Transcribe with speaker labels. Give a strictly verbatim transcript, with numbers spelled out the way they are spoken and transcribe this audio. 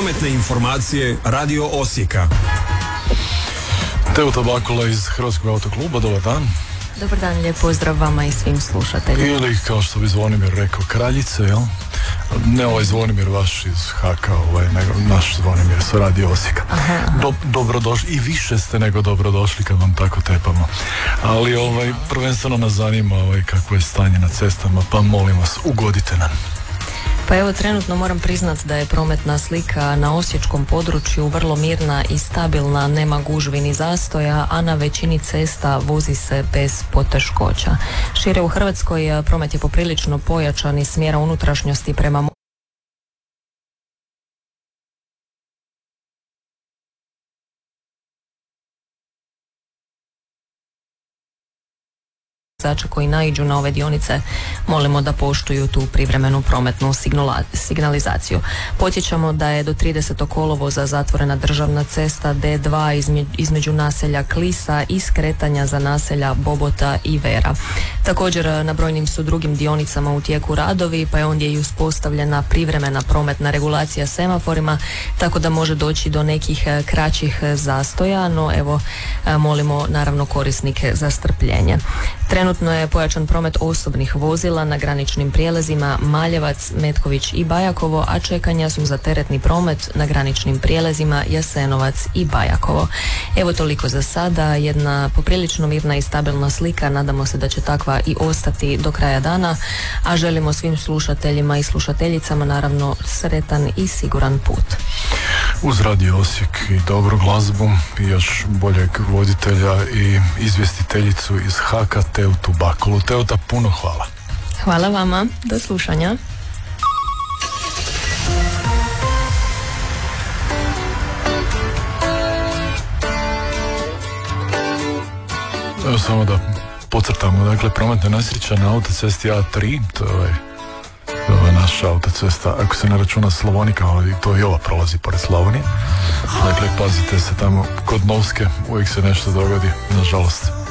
Speaker 1: Prometne informacije Radio Osijeka.
Speaker 2: Teuta Bakula iz Hrvatskog autokluba, dobar dan.
Speaker 3: Dobar dan, lijep pozdrav vama i svim slušateljima.
Speaker 2: Ili, kao što bi Zvonimir rekao, kraljice, jel? Ne ovaj Zvonimir vaš iz Haka, ovaj, nego naš Zvonimir sa Radio Osijeka. Do, dobrodošli, i više ste nego dobrodošli kad vam tako tepamo. Ali ovaj, prvenstveno nas zanima ovaj, kakvo je stanje na cestama, pa molim vas, ugodite nam.
Speaker 3: Pa evo, trenutno moram priznati da je prometna slika na osječkom području vrlo mirna i stabilna, nema gužvi ni zastoja, a na većini cesta vozi se bez poteškoća. Šire u Hrvatskoj promet je poprilično pojačan iz smjera unutrašnjosti prema koji naiđu na ove dionice molimo da poštuju tu privremenu prometnu signalizaciju. Podsjećamo da je do tridesetog kolovoza zatvorena državna cesta D dva između naselja Klisa i skretanja za naselja Bobota i Vera. Također na brojnim su drugim dionicama u tijeku radovi, pa je ondje i uspostavljena privremena prometna regulacija semaforima, tako da može doći do nekih kraćih zastoja, no evo molimo naravno korisnike za strpljenje. Trenutno je pojačan promet osobnih vozila na graničnim prijelazima Maljevac, Metković i Bajakovo, a čekanja su za teretni promet na graničnim prijelazima Jasenovac i Bajakovo. Evo toliko za sada, jedna poprilično mirna i stabilna slika, nadamo se da će takva i ostati do kraja dana, a želimo svim slušateljima i slušateljicama naravno sretan i siguran put.
Speaker 2: Uz Radio Osijek i dobru glazbu i još boljeg voditelja i izvjestiteljicu iz Haka, Teutu Bakulu. Teuta, puno hvala.
Speaker 3: Hvala vama, do slušanja.
Speaker 2: Evo samo da podcrtamo, dakle, prometna nesreća na autocesti A tri, to je ovaj Ovo je naša autocesta, ako se ne računa Slavonika, ali to i ova prolazi pored Slavonije. Dakle, pazite se tamo kod Novske, uvijek se nešto dogodi, nažalost.